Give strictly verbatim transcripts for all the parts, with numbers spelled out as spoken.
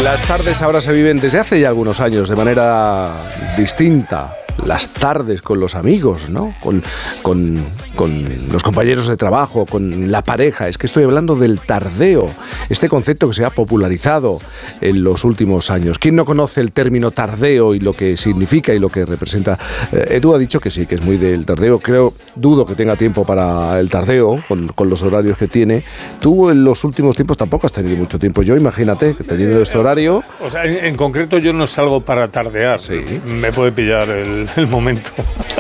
Las tardes ahora se viven desde hace ya algunos años de manera distinta. Las tardes con los amigos, ¿no? Con, con, con los compañeros de trabajo, con la pareja. Es que estoy hablando del tardeo, este concepto que se ha popularizado en los últimos años. ¿Quién no conoce el término tardeo y lo que significa y lo que representa? Eh, Edu ha dicho que sí, que es muy del tardeo. Creo, dudo que tenga tiempo para el tardeo con, con los horarios que tiene. Tú en los últimos tiempos tampoco has tenido mucho tiempo. Yo, imagínate, que teniendo este horario... O sea, en, en concreto yo no salgo para tardear. Sí. Me puede pillar el... el momento.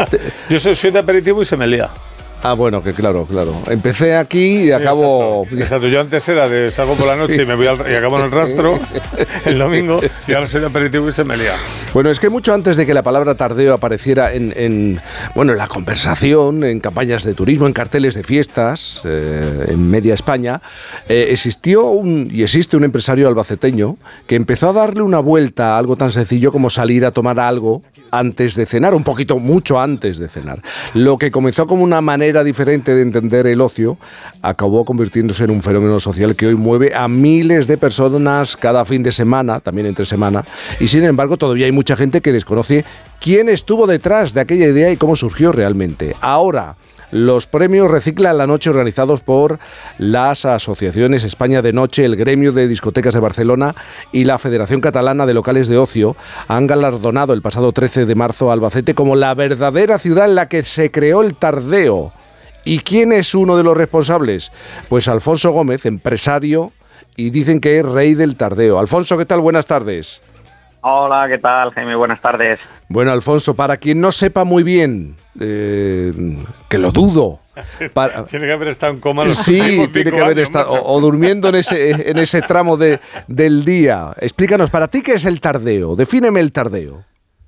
Yo soy, soy de aperitivo y se me lía. Ah, bueno, que claro, claro. Empecé aquí y sí, acabo... Exacto. exacto. Yo antes era de salgo por la noche sí. y me voy al, y acabo en el rastro el domingo, y ahora soy de aperitivo y se me lía. Bueno, es que mucho antes de que la palabra tardeo apareciera en, en bueno, en la conversación, en campañas de turismo, en carteles de fiestas, eh, en media España, eh, existió un, y existe un empresario albaceteño que empezó a darle una vuelta a algo tan sencillo como salir a tomar algo antes de cenar, un poquito, mucho antes de cenar. Lo que comenzó como una manera diferente de entender el ocio acabó convirtiéndose en un fenómeno social que hoy mueve a miles de personas cada fin de semana, también entre semana, y sin embargo todavía hay mucha gente que desconoce quién estuvo detrás de aquella idea y cómo surgió realmente. Ahora, los premios Recicla la Noche, organizados por las asociaciones España de Noche, el Gremio de Discotecas de Barcelona y la Federación Catalana de Locales de Ocio, han galardonado el pasado trece de marzo a Albacete como la verdadera ciudad en la que se creó el tardeo. ¿Y quién es uno de los responsables? Pues Alfonso Gómez, empresario, y dicen que es rey del tardeo. Alfonso, ¿qué tal? Buenas tardes. Hola, ¿qué tal, Jaime? Buenas tardes. Bueno, Alfonso, para quien no sepa muy bien, eh, que lo dudo. Para... Tiene que haber estado en coma los Sí, tiene que haber años, estado, o, o durmiendo en ese, en ese tramo de, del día. Explícanos, ¿para ti qué es el tardeo? Defíneme el tardeo.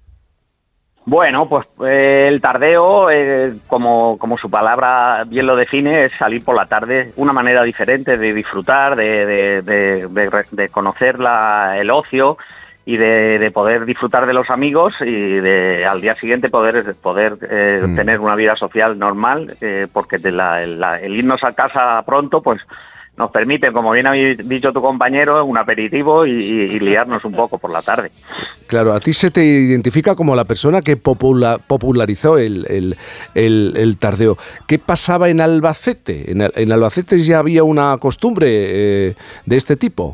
Bueno, pues eh, el tardeo, eh, como, como su palabra bien lo define, es salir por la tarde, una manera diferente de disfrutar, de, de, de, de, de conocer la, el ocio y de, de poder disfrutar de los amigos y de al día siguiente poder poder eh, mm. tener una vida social normal, eh, porque de la, la, el irnos a casa pronto, pues nos permite, como bien ha dicho tu compañero, un aperitivo y, y, y liarnos un poco por la tarde. Claro, a ti se te identifica como la persona que popula, popularizó el, el, el, el tardeo. ¿Qué pasaba en Albacete? ¿En, en Albacete ya había una costumbre eh, de este tipo?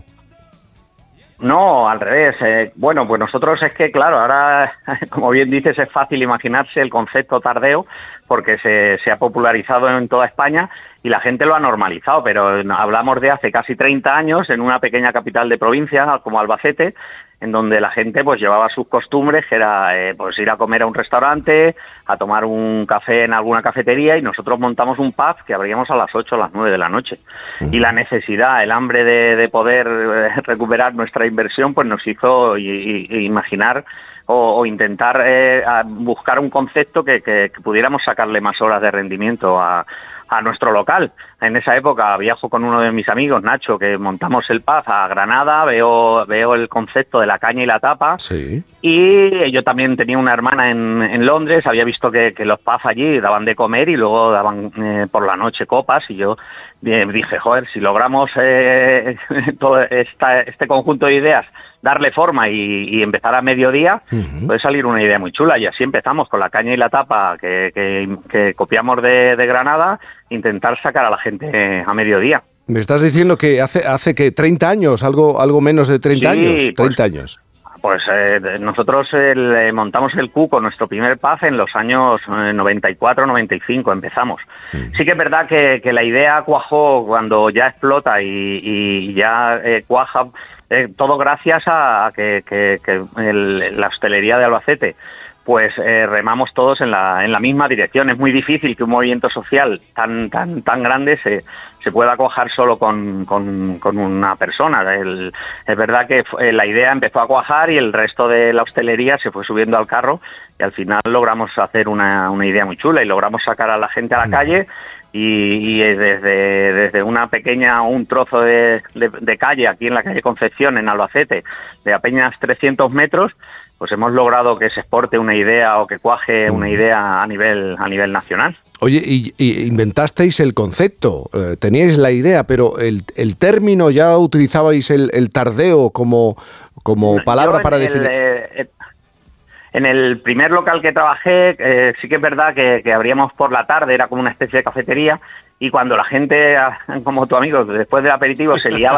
No, al revés. Eh, bueno, pues nosotros es que, claro, ahora, como bien dices, es fácil imaginarse el concepto tardeo porque se, se ha popularizado en toda España y la gente lo ha normalizado, pero hablamos de hace casi treinta años en una pequeña capital de provincia como Albacete, en donde la gente pues llevaba sus costumbres, que era eh, pues ir a comer a un restaurante, a tomar un café en alguna cafetería, y nosotros montamos un pub que abríamos a las ocho o las nueve de la noche. Uh-huh. Y la necesidad, el hambre de, de poder eh, recuperar nuestra inversión, pues nos hizo y, y, y imaginar o, o intentar eh, buscar un concepto que, que, que pudiéramos sacarle más horas de rendimiento a a nuestro local. En esa época viajo con uno de mis amigos, Nacho, que montamos el pub a Granada, veo veo el concepto de la caña y la tapa. Sí. Y yo también tenía una hermana en, en Londres, había visto que, que los pubs allí daban de comer y luego daban eh, por la noche copas, y yo eh, dije, joder, si logramos eh, todo esta, este conjunto de ideas, darle forma y, y empezar a mediodía, uh-huh. puede salir una idea muy chula. Y así empezamos con la caña y la tapa que, que, que copiamos de, de Granada, intentar sacar a la gente a mediodía. Me estás diciendo que hace hace que treinta años, algo algo menos de treinta sí, años, treinta pues, años. Pues eh, nosotros el, montamos el Cuco, nuestro primer pub, en los años eh, noventa y cuatro noventa y cinco empezamos. Mm. Sí que es verdad que, que la idea cuajó cuando ya explota y, y ya eh, cuaja, eh, todo gracias a, a que, que, que el, la hostelería de Albacete, pues eh, remamos todos en la en la misma dirección. Es muy difícil que un movimiento social tan tan tan grande se se pueda cuajar solo con, con, con una persona. El, es verdad que eh, la idea empezó a cuajar y el resto de la hostelería se fue subiendo al carro, y al final logramos hacer una, una idea muy chula y logramos sacar a la gente a la calle y, y desde, desde una pequeña, un trozo de, de, de calle aquí en la calle Concepción, en Albacete, de apenas trescientos metros, pues hemos logrado que se exporte una idea o que cuaje una idea a nivel, a nivel nacional. Oye, y, y inventasteis el concepto, eh, teníais la idea, pero el, el término, ¿ya utilizabais el, el tardeo como, como palabra para definir? Eh, en el primer local que trabajé, eh, sí que es verdad que, que abríamos por la tarde, era como una especie de cafetería, y cuando la gente, como tu amigo, después del aperitivo se liaba